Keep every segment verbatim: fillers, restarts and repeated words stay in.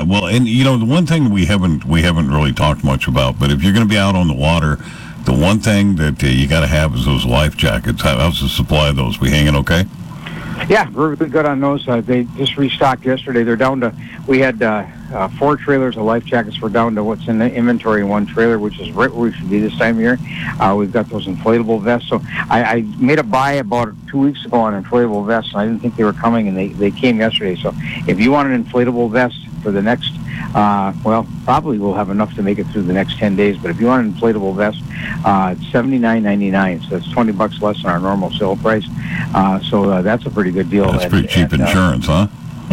well, and you know the one thing we haven't we haven't really talked much about, but if you're going to be out on the water, the one thing that uh, you got to have is those life jackets. How, how's the supply of those? We hanging okay? Yeah, we're really good on those. Uh, they just restocked yesterday. They're down to, we had uh, uh, four trailers of life jackets. We're down to what's in the inventory in one trailer, which is right where we should be this time of year. Uh, we've got those inflatable vests. So I, I made a buy about two weeks ago on inflatable vests, and I didn't think they were coming, and they, they came yesterday. So if you want an inflatable vest for the next, uh, well, probably we'll have enough to make it through the next ten days. But if you want an inflatable vest, uh, it's seventy-nine ninety-nine. So that's twenty bucks less than our normal sale price. Uh, so uh, that's a pretty good deal. That's and, pretty cheap and, uh, insurance, huh?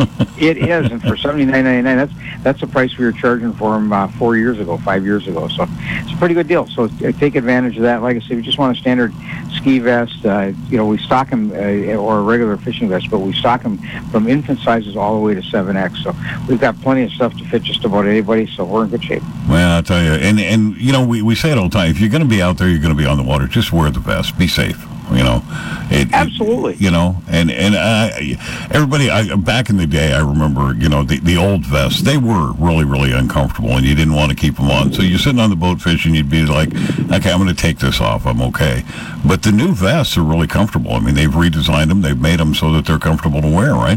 It is, and for seventy-nine ninety-nine, that's that's the price we were charging for them uh, four years ago, five years ago. So it's a pretty good deal. So uh, take advantage of that. Like I said, we just want a standard ski vest. Uh, you know, we stock them, uh, or a regular fishing vest, but we stock them from infant sizes all the way to seven X. So we've got plenty of stuff to fit just about anybody. So we're in good shape. Well, I'll tell you, and and you know, we, we say it all the time. If you're going to be out there, you're going to be on the water. Just wear the vest. Be safe. You know, it, absolutely. It, you know, and and uh, everybody. I, back in the day, I remember. You know, the the old vests. They were really really uncomfortable, and you didn't want to keep them on. So you're sitting on the boat fishing, you'd be like, okay, I'm going to take this off. I'm okay. But the new vests are really comfortable. I mean, they've redesigned them. They've made them so that they're comfortable to wear. Right?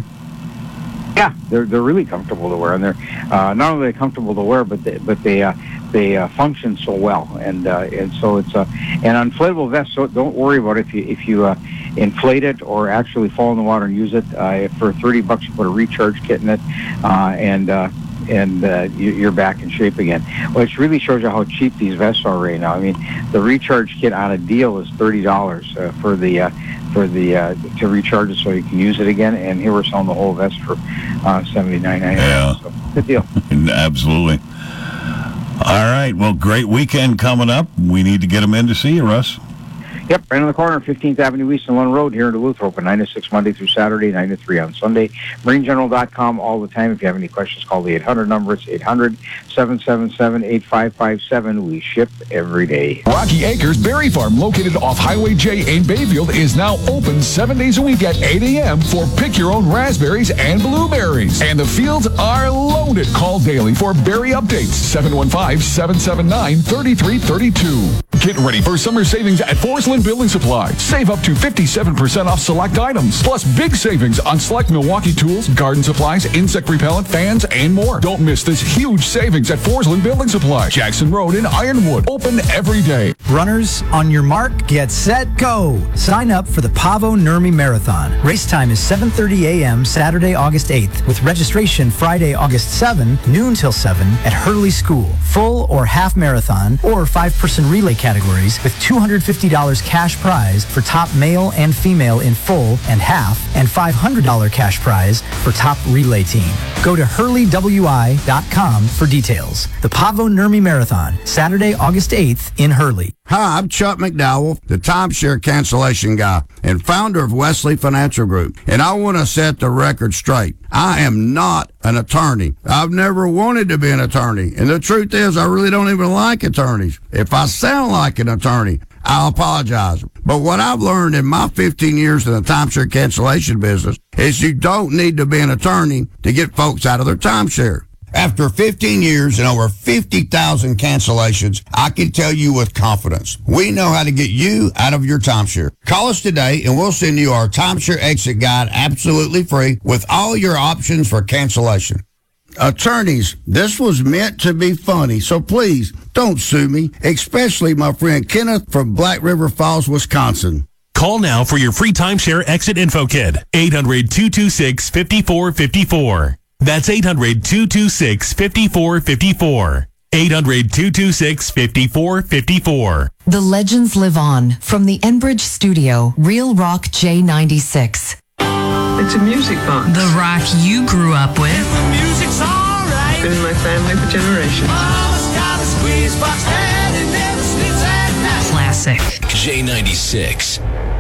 Yeah, they're they're really comfortable to wear, and they're uh, not only comfortable to wear, but they, but they. Uh, They uh, function so well, and uh, and so it's a uh, an inflatable vest. So don't worry about it if you if you uh, inflate it or actually fall in the water and use it. Uh, for thirty bucks, you put a recharge kit in it, uh, and uh, and uh, you, you're back in shape again. Which really shows you how cheap these vests are right now. I mean, the recharge kit on a deal is thirty dollars uh, for the uh, for the uh, to recharge it so you can use it again. And here we're selling the whole vest for uh, seventy-nine ninety-nine. Yeah, so, good deal. Absolutely. All right. Well, great weekend coming up. We need to get them in to see you, Russ. Yep, right on the corner, fifteenth Avenue East and Lund Road here in Duluth. We're open nine to six Monday through Saturday, nine to three on Sunday. marine general dot com all the time. If you have any questions, call the eight hundred number. It's eight hundred, seven seven seven, eight five five seven. We ship every day. Rocky Acres Berry Farm, located off Highway J in Bayfield, is now open seven days a week at eight a.m. for pick-your-own raspberries and blueberries. And the fields are loaded. Call daily for berry updates, seven one five, seven seven nine, three three three two. Get ready for summer savings at Forest Lynn Building Supply. Save up to fifty-seven percent off select items. Plus big savings on select Milwaukee tools, garden supplies, insect repellent, fans, and more. Don't miss this huge savings at Forest Lynn Building Supply. Jackson Road in Ironwood. Open every day. Runners, on your mark, get set, go. Sign up for the Pavo Nurmi Marathon. Race time is seven thirty a.m. Saturday, August eighth, with registration Friday, August seventh, noon till seven at Hurley School. Full or half marathon or five-person relay categories with two hundred fifty dollars cash prize for top male and female in full and half, and five hundred dollars cash prize for top relay team. Go to hurley w i dot com for details. The Pavo Nurmi Marathon, Saturday, August eighth in Hurley. Hi, I'm Chuck McDowell, the timeshare cancellation guy and founder of Wesley Financial Group. And I want to set the record straight. I am not an attorney. I've never wanted to be an attorney. And the truth is, I really don't even like attorneys. If I sound like an attorney, I'll apologize. But what I've learned in my fifteen years in the timeshare cancellation business is you don't need to be an attorney to get folks out of their timeshare. After fifteen years and over fifty thousand cancellations, I can tell you with confidence, we know how to get you out of your timeshare. Call us today and we'll send you our timeshare exit guide absolutely free with all your options for cancellation. Attorneys, this was meant to be funny, so please don't sue me, especially my friend Kenneth from Black River Falls, Wisconsin. Call now for your free timeshare exit info kit. eight hundred, two two six, five four five four. That's eight hundred, two two six, five four five four. eight hundred, two two six, five four five four. The legends live on from the Enbridge studio, Real Rock J ninety-six. It's a music box. The rock you grew up with. If the music's alright. Been in my family for generations. Mama's got a squeeze box and it never sleeps at night. Classic. J ninety-six.